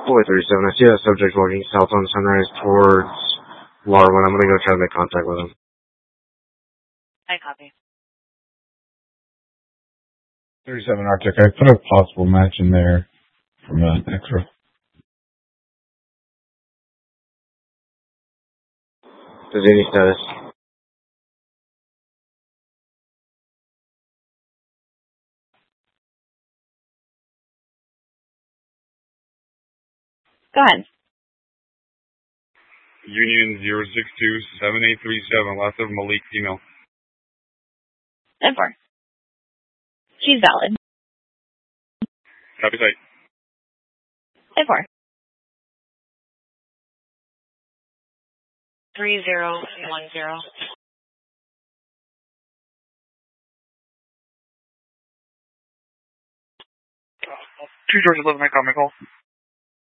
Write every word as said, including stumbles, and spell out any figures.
four three seven, I see that subject walking south on Sunrise towards Larwin. I'm gonna go try to make contact with him. I copy. thirty-seven Arctic, I put a possible match in there from uh, X-ray. Does any status? Go ahead. Union zero six two seven eight three seven, last of Malik, female. ten four. She's valid. Copy site. ten four. three zero one zero. Two George eleven, I call my call.